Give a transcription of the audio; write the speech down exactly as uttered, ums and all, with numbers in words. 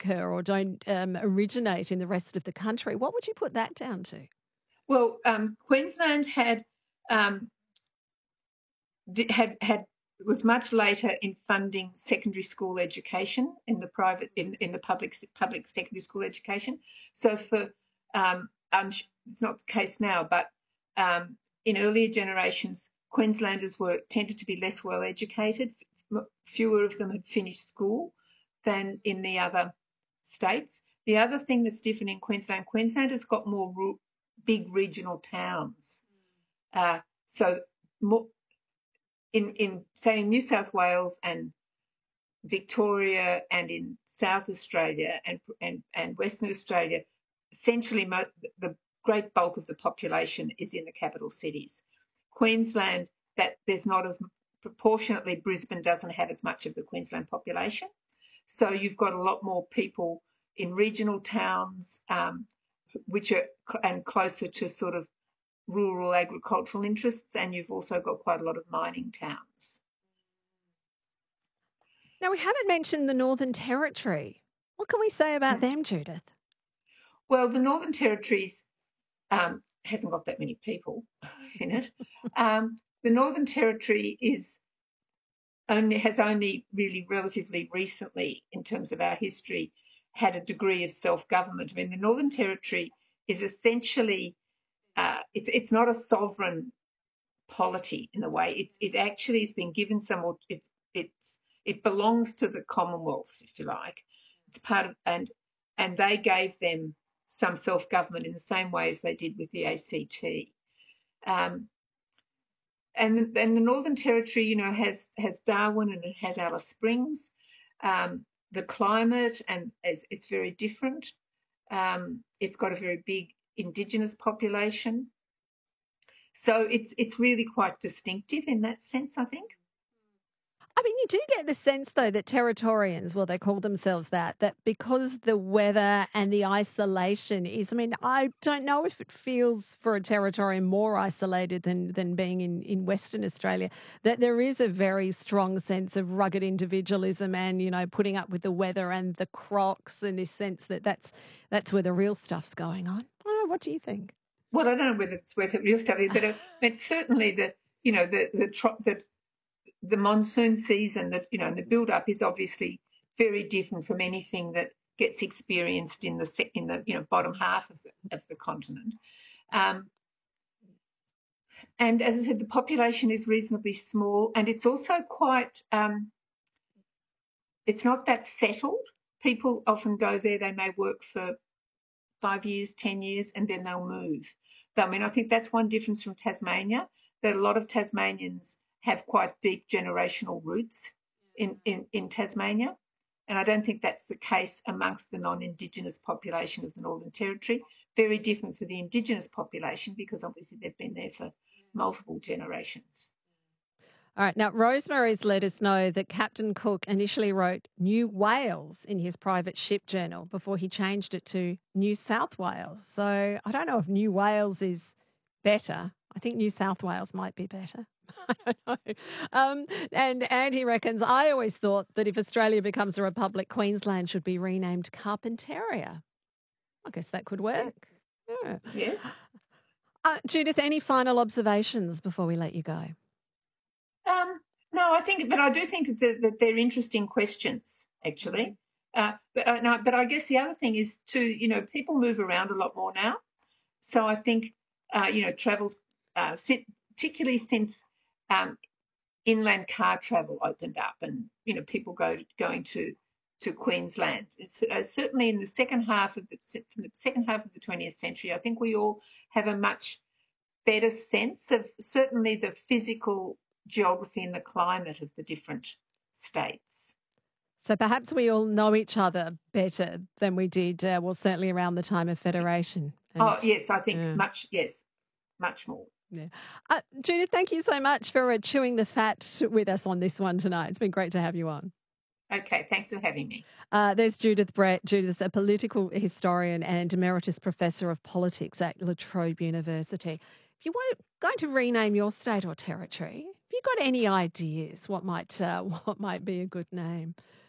occur or don't um, originate in the rest of the country. What would you put that down to? Well, um, Queensland had um, had had was much later in funding secondary school education in the private in, in the public public secondary school education. So for um, um, it's not the case now, but um, in earlier generations, Queenslanders were tended to be less well educated. Fewer of them had finished school than in the other states. The other thing that's different in Queensland, Queensland has got more ru- big regional towns. Uh, so more, in, in, say, in New South Wales and Victoria and in South Australia and, and, and Western Australia, essentially mo- the great bulk of the population is in the capital cities. Queensland, that there's not as proportionately, Brisbane doesn't have as much of the Queensland population. So you've got a lot more people in regional towns, um, which are and closer to sort of rural agricultural interests, and you've also got quite a lot of mining towns. Now, we haven't mentioned the Northern Territory. What can we say about them, Judith? Well, the Northern Territories um, hasn't got that many people in it. Um, the Northern Territory is only has only really relatively recently, in terms of our history, had a degree of self-government. I mean, the Northern Territory is essentially uh, it's it's not a sovereign polity in a way. It's it actually has been given some. It's it's it belongs to the Commonwealth, if you like. It's part of and and they gave them some self-government in the same way as they did with the A C T. Um, and, and the Northern Territory, you know, has has Darwin and it has Alice Springs. Um, the climate and it's, it's very different. Um, it's got a very big Indigenous population. So it's it's really quite distinctive in that sense, I think. I mean, you do get the sense, though, that Territorians, well, they call themselves that, that because the weather and the isolation is, I mean, I don't know if it feels for a Territorian more isolated than, than being in, in Western Australia, that there is a very strong sense of rugged individualism and, you know, putting up with the weather and the crocs and this sense that that's, that's where the real stuff's going on. I don't know, what do you think? Well, I don't know whether it's where the real stuff is, but uh, but certainly the, you know, the, the, tro- the the monsoon season, that you know, the build-up is obviously very different from anything that gets experienced in the in the you know bottom half of the, of the continent. Um, and as I said, the population is reasonably small, and it's also quite. Um, it's not that settled. People often go there. They may work for five years, ten years, and then they'll move. I mean, I think that's one difference from Tasmania, that a lot of Tasmanians have quite deep generational roots in, in, in Tasmania. And I don't think that's the case amongst the non-Indigenous population of the Northern Territory. Very different for the Indigenous population because obviously they've been there for multiple generations. All right. Now, Rosemary's let us know that Captain Cook initially wrote New Wales in his private ship journal before he changed it to New South Wales. So I don't know if New Wales is better. I think New South Wales might be better. I don't know. Um, and Andy reckons, I always thought that if Australia becomes a republic, Queensland should be renamed Carpentaria. I guess that could work. Yeah. Yes. Uh, Judith, any final observations before we let you go? Um, no, I think, but I do think that, that they're interesting questions, actually. Uh, but, uh, no, but I guess the other thing is too, you know, people move around a lot more now. So I think, uh, you know, travels, uh, particularly since um, inland car travel opened up and, you know, people go going to to Queensland. It's uh, certainly in the second half of the, from the second half of the twentieth century, I think we all have a much better sense of certainly the physical geography and the climate of the different states. So perhaps we all know each other better than we did, uh, well, certainly around the time of Federation. And, oh, yes, I think yeah. much, yes, much more. Yeah. Uh, Judith, thank you so much for uh, chewing the fat with us on this one tonight. It's been great to have you on. Okay, thanks for having me. Uh, there's Judith Brett. Judith's a political historian and emeritus professor of politics at La Trobe University. If you were going to rename your state or territory, have you got any ideas what might uh, what might be a good name?